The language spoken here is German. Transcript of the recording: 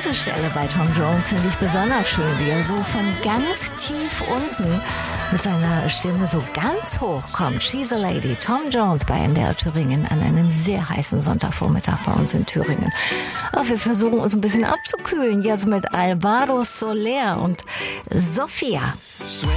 diese Stelle bei Tom Jones finde ich besonders schön, wie er so von ganz tief unten mit seiner Stimme so ganz hoch kommt. She's a Lady, Tom Jones bei NDR Thüringen an einem sehr heißen Sonntagvormittag bei uns in Thüringen. Aber wir versuchen uns ein bisschen abzukühlen, jetzt mit Alvaro Soler und Sophia.